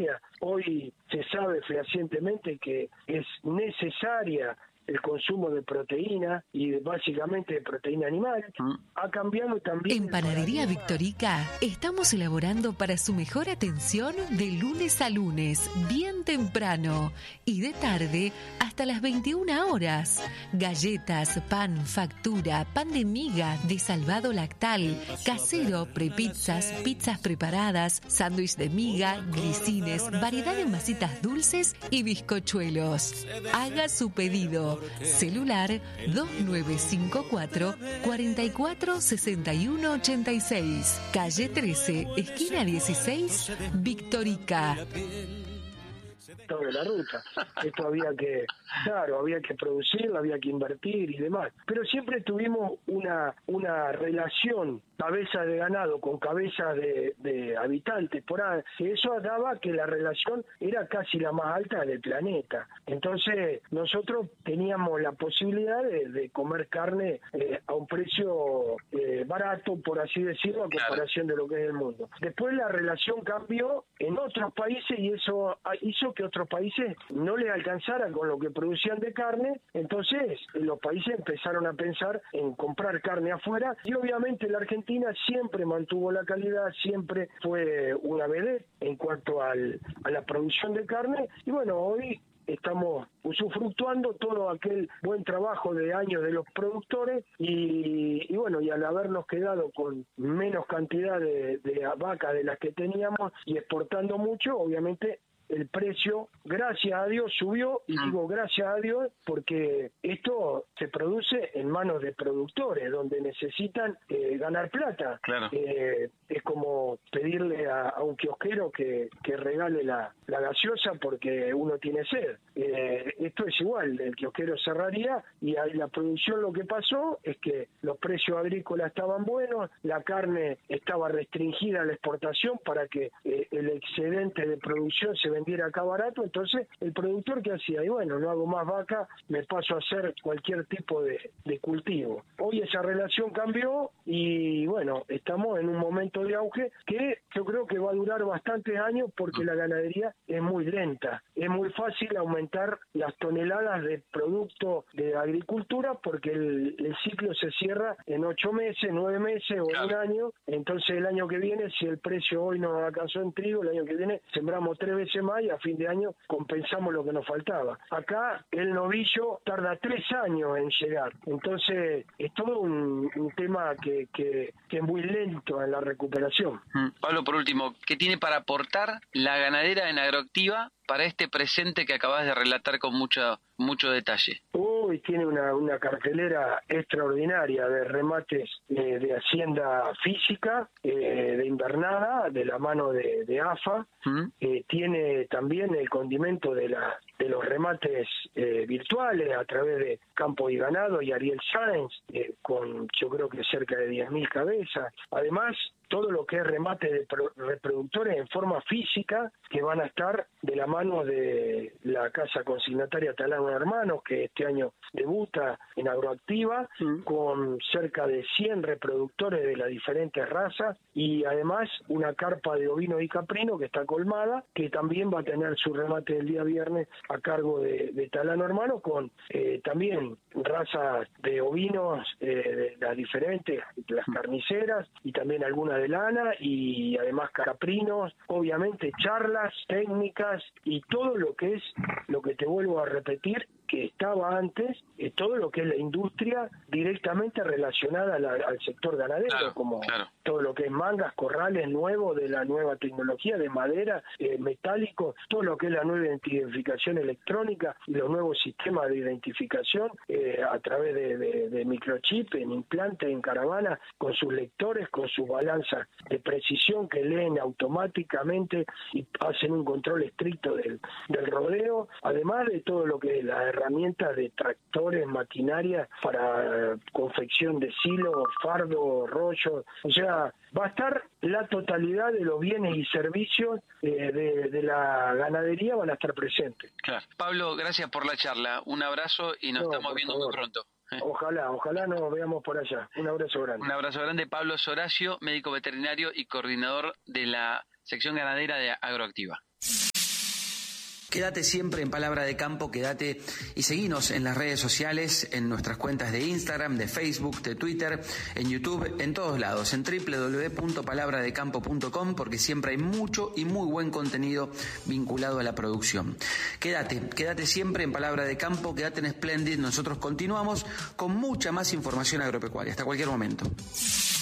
agropecuaria. Hoy se sabe fehacientemente que es necesaria el consumo de proteína y básicamente de proteína animal. Ha cambiado también. En Panadería Victorica estamos elaborando para su mejor atención de lunes a lunes, bien temprano, y de tarde hasta las 21 horas. Galletas, pan, factura, pan de miga, de salvado lactal, casero, prepizzas, pizzas preparadas, sándwich de miga, grisines, variedad de masitas dulces y bizcochuelos. Haga su pedido. Celular 2954 44 61 86, calle 13, esquina 16, Victorica. De la ruta. Esto había que producirlo, había que invertir y demás. Pero siempre tuvimos una relación cabeza de ganado con cabezas de habitantes por ahí, que eso daba que la relación era casi la más alta del planeta. Entonces nosotros teníamos la posibilidad de comer carne a un precio barato, por así decirlo, a comparación de lo que es el mundo. Después la relación cambió en otros países y eso hizo que otros países no les alcanzara con lo que producían de carne. Entonces los países empezaron a pensar en comprar carne afuera y obviamente la Argentina siempre mantuvo la calidad, siempre fue una vedette en cuanto a la producción de carne y bueno, hoy estamos usufructuando todo aquel buen trabajo de años de los productores y bueno, y al habernos quedado con menos cantidad de vacas de las que teníamos y exportando mucho, obviamente el precio, gracias a Dios, subió, y digo gracias a Dios porque esto se produce en manos de productores, donde necesitan ganar plata. Claro. Es como pedirle a un kiosquero que regale la gaseosa porque uno tiene sed. Esto es igual, el kiosquero cerraría y ahí la producción, lo que pasó es que los precios agrícolas estaban buenos, la carne estaba restringida a la exportación para que el excedente de producción se vendiera acá barato, entonces el productor que hacía, y bueno, no hago más vaca, me paso a hacer cualquier tipo de cultivo. Hoy esa relación cambió y bueno, estamos en un momento de auge que yo creo que va a durar bastantes años porque la ganadería es muy lenta, es muy fácil aumentar las toneladas de producto de agricultura porque el ciclo se cierra en 8 meses, 9 meses o en un año, entonces el año que viene, si el precio hoy no alcanzó en trigo, el año que viene sembramos 3 veces más y a fin de año compensamos lo que nos faltaba. Acá el novillo tarda 3 años en llegar, entonces es todo un tema que es muy lento en la recuperación. Pablo, por último, ¿qué tiene para aportar la ganadera en Agroactiva para este presente que acabas de relatar con mucho detalle? Hoy tiene una cartelera extraordinaria de remates de hacienda física, de invernada, de la mano de AFA. Tiene también el condimento de los remates virtuales a través de Campo y Ganado y Ariel Sáenz, con yo creo que cerca de 10.000 cabezas. Además, todo lo que es remate de reproductores en forma física que van a estar de la mano de la casa consignataria Talano Hermanos, que este año debuta en Agroactiva, con cerca de 100 reproductores de las diferentes razas y además una carpa de ovino y caprino que está colmada, que también va a tener su remate el día viernes a cargo de Talano Hermanos, con también razas de ovinos de las diferentes, las carniceras y también algunas de lana y además caprinos, obviamente charlas técnicas y todo lo que es, lo que te vuelvo a repetir, que estaba antes, todo lo que es la industria directamente relacionada al sector ganadero, como todo lo que es mangas, corrales nuevos de la nueva tecnología de madera, metálicos, todo lo que es la nueva identificación electrónica y los nuevos sistemas de identificación a través de microchip, en implante, en caravana, con sus lectores, con sus balanzas de precisión que leen automáticamente y hacen un control estricto del rodeo, además de todo lo que es la herramientas de tractores, maquinaria para confección de silos, fardos, rollos, o sea, va a estar la totalidad de los bienes y servicios de la ganadería van a estar presentes. Claro. Pablo, gracias por la charla, un abrazo y nos estamos viendo muy pronto. Ojalá nos veamos por allá. Un abrazo grande. Un abrazo grande, Pablo Soracio, médico veterinario y coordinador de la sección ganadera de Agroactiva. Quédate siempre en Palabra de Campo, quédate y seguinos en las redes sociales, en nuestras cuentas de Instagram, de Facebook, de Twitter, en YouTube, en todos lados, en www.palabradecampo.com, porque siempre hay mucho y muy buen contenido vinculado a la producción. Quédate siempre en Palabra de Campo, quédate en Splendid. Nosotros continuamos con mucha más información agropecuaria. Hasta cualquier momento.